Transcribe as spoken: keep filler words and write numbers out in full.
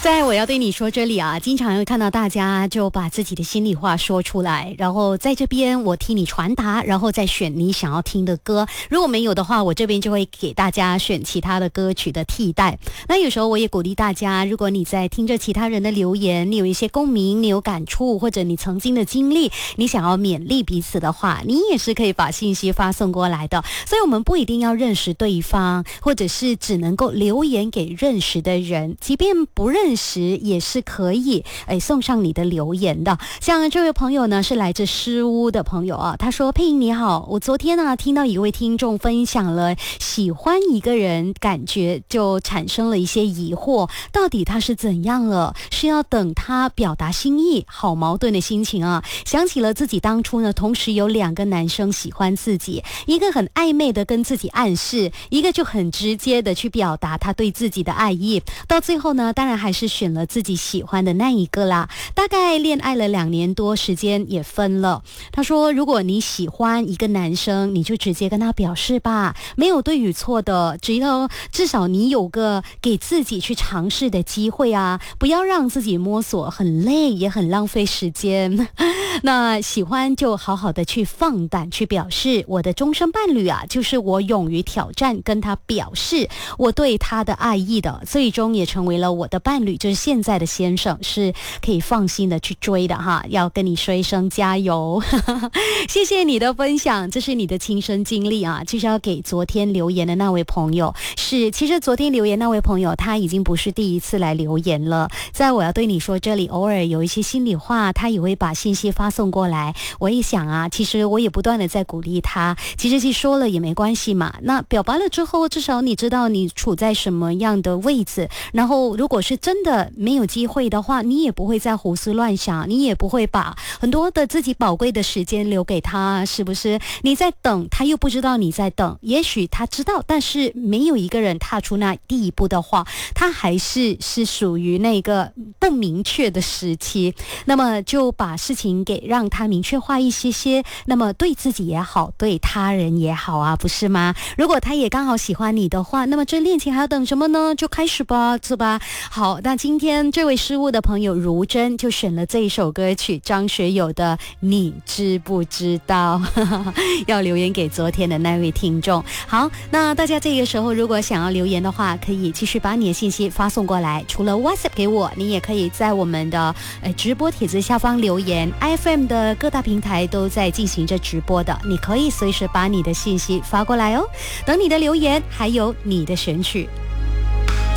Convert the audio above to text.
在我要对你说这里啊，经常会看到大家就把自己的心里话说出来，然后在这边我替你传达，然后再选你想要听的歌。如果没有的话，我这边就会给大家选其他的歌曲的替代。那有时候我也鼓励大家，如果你在听着其他人的留言，你有一些共鸣，你有感触，或者你曾经的经历，你想要勉励彼此的话，你也是可以把信息发送过来的。所以我们不一定要认识对方，或者是只能够留言给认识的人，即便不认识也是可以诶送上你的留言的。像这位朋友呢是来自诗屋的朋友啊，他说：佩莹你好，我昨天呢听到一位听众分享了喜欢一个人，感觉就产生了一些疑惑，到底他是怎样了？是要等他表达心意？好矛盾的心情啊！想起了自己当初呢，同时有两个男生喜欢自己，一个很暧昧的跟自己暗示，一个就很直接的去表达他对自己的爱意。到最后呢，当然还是选了自己喜欢的那一个啦。大概恋爱了两年多时间也分了。他说，如果你喜欢一个男生，你就直接跟他表示吧，没有对与错的，只要至少你有个给自己去尝试的机会啊，不要让自己摸索，很累也很浪费时间。那喜欢就好好的去放胆去表示，我的终身伴侣啊，就是我勇于挑战跟他表示我对他的爱意的，最终也成为了我的伴侣，就是现在的先生，是可以放心的去追的哈，要跟你说一声加油。谢谢你的分享，这是你的亲身经历啊，就是要给昨天留言的那位朋友。是，其实昨天留言那位朋友他已经不是第一次来留言了，在我要对你说这里，偶尔有一些心里话他也会把信息发送过来。我一想啊，其实我也不断的在鼓励他，其实去说了也没关系嘛，那表白了之后至少你知道你处在什么样的位置，然后如果是真的没有机会的话，你也不会再胡思乱想，你也不会把很多的自己宝贵的时间留给他，是不是？你在等，他又不知道你在等，也许他知道，但是没有一个人踏出那第一步的话，他还是是属于那个不明确的时期。那么就把事情给让他明确化一些些，那么对自己也好，对他人也好啊，不是吗？如果他也刚好喜欢你的话，那么这恋情还要等什么呢？就开始吧，是吧？好，那今天这位失误的朋友如真就选了这一首歌曲，张学友的你知不知道。要留言给昨天的那位听众。好，那大家这个时候如果想要留言的话，可以继续把你的信息发送过来，除了 WhatsApp 给我，你也可以在我们的呃直播帖子下方留言。 F M 的各大平台都在进行着直播的，你可以随时把你的信息发过来哦，等你的留言还有你的选曲。